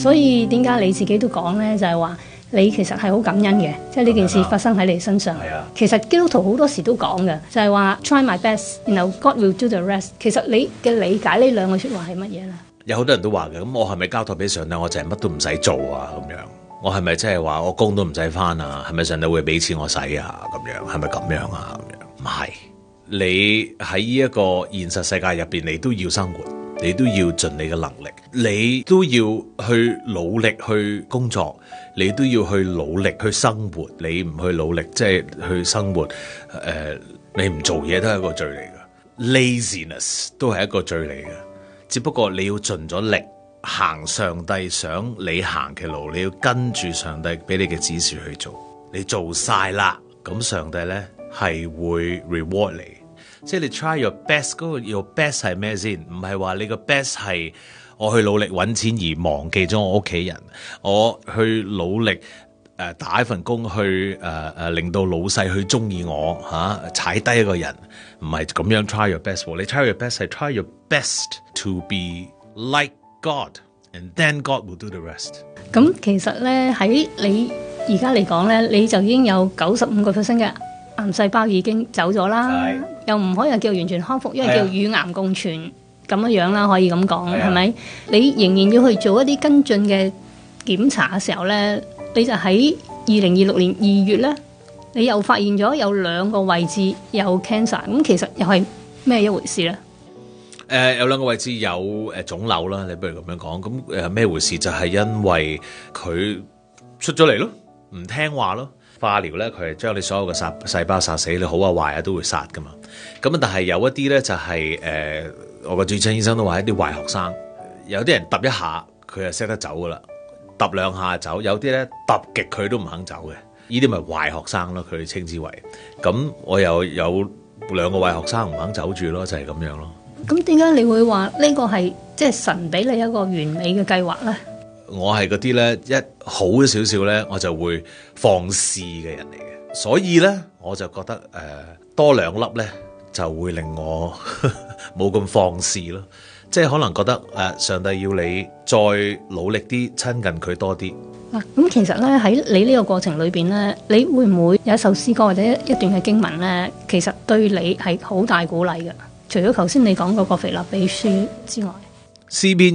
所以點解你自己都講咧，就係話你其實係好感恩嘅，即係呢件事發生喺你身上。其實基督徒好多時都講嘅，就係話 try my best，然後 God will do the rest。其實你嘅理解呢兩個説話係乜嘢咧？ 有好多人都話嘅，咁我係咪交託俾上帝，我就係乜都唔使做啊？咁樣，我係咪即係話我工都唔使返啊？係咪上帝會俾錢我使啊？咁樣係咪咁樣啊？咁樣唔係，你喺呢一個現實世界入邊，你都要生活，你都要盡你嘅能力，你都要去努力去工作，你都要去努力去生活。你唔去努力，即係去生活，你唔做嘢都係一個罪嚟嘅 ，laziness 都係一個罪嚟嘅。只不過你要盡咗力行上帝想你行嘅路，你要跟住上帝俾你嘅指示去做。你做晒啦，咁上帝咧係會 reward 你。即係你 try your best， 嗰個 your best 係咩先？唔係話你個 best 係我去努力揾錢而忘記咗我屋企人，我去努力打一份工去令到老細去中意我踩低一個人，唔係咁樣 try your best。你 try your best 係 try your best to be like God and then God will do the rest。 咁其實咧喺你而家嚟講咧，你就已經有95%嘅癌細胞已經走咗啦，又唔可以叫完全康復，因為叫與癌共存咁樣啦，可以咁講係咪？你仍然要去做一啲跟進嘅檢查嘅時候咧，你就喺2026年2月咧，你又發現咗有2個位置有 cancer， 咁其實又係咩一回事咧？ 有2個位置有腫瘤啦，你不如咁樣講。咁咩回事？就係因為佢出咗嚟咯，唔聽話咯。化療咧，佢係將你所有嘅細胞殺死，你好啊壞啊都會殺噶嘛。咁但係有一啲咧就係我個主診醫生都話一啲壞學生，有啲人揼一下佢就識得走噶啦，揼2下走，有啲咧揼極佢都唔肯走嘅，呢啲咪壞學生咯，佢哋稱之為。咁我又有2個壞學生唔肯走住咯，就係咁樣咯。 咁點解你會話呢個係即係神俾你一個完美嘅計劃咧？ 我係嗰啲咧一好少少咧，我就會放肆嘅人嚟嘅，所以咧我就覺得多2粒咧就會令我冇咁放肆咯。即係可能覺得上帝要你再努力啲親近佢多啲。 咁其實咧喺你呢個過程裏邊咧，你會唔會有一首詩歌或者一段嘅經文咧，其實對你係好大鼓勵嘅？除咗頭先你講嗰個腓立比書之外， 詩篇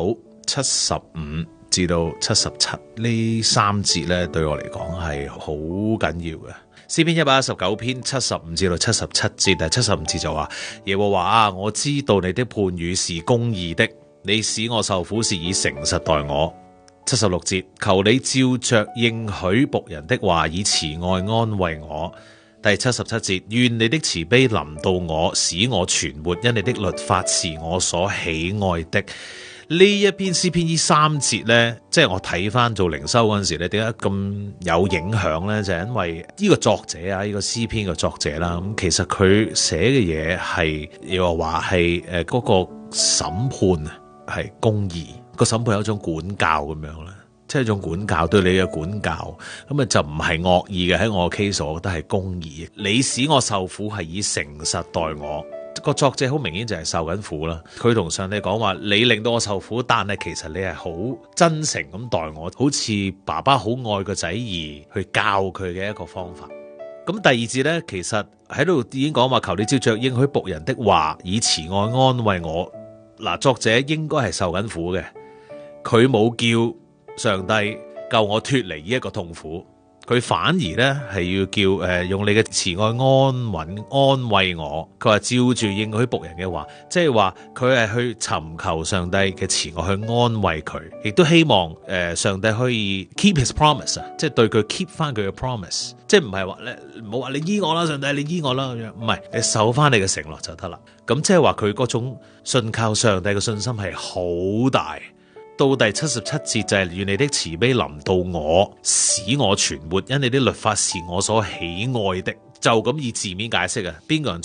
11975至到77呢3節咧，對我嚟講係好緊要嘅。詩篇119篇75至到77節，第75節就話：耶和華啊，我知道你的判語是公義的，你使我受苦是以誠實待我。76節，求你照着應許僕人的話，以慈愛安慰我。第77節，願你的慈悲臨到我，使我存活，因你的律法是我所喜愛的。呢一篇詩篇呢3節呢，即係我睇翻做靈修嗰陣時咧，點解咁有影響呢？就係因為呢個作者啊，呢個詩篇嘅作者啦，咁其實佢寫嘅嘢係又話係嗰個審判啊，係公義，個審判有一種管教咁樣啦，即係一種管教，對你嘅管教，咁啊就唔係惡意嘅。喺我嘅 case，我覺得係公義。你使我受苦係以誠實待我。個作者好明顯就係受緊苦啦，佢同上帝講話，你令到我受苦，但係其實你係好真誠咁待我，好似爸爸好愛個仔兒去教佢嘅一個方法。咁第2節呢，其實喺度已經講話，求你照着應許僕人的話，以慈愛安慰我。嗱，作者應該係受緊苦嘅，佢冇叫上帝救我脫離呢一個痛苦。佢反而咧係要叫用你嘅慈愛安慰我。佢話照住應許僕人嘅話，即係話佢係去尋求上帝嘅慈愛去安慰佢，亦都希望上帝可以 keep his promise 啊，即係對佢 keep 翻佢嘅 promise， 即係唔係話咧唔好話你醫我啦，上帝你醫我啦咁樣，唔係，你守翻你嘅承諾就得啦。咁即係話佢嗰種信靠上帝嘅信心係好大。到第77節就係願你的慈悲臨到我，使我存活，因你的律法是我所喜愛的。就咁以字面解釋啊，邊個人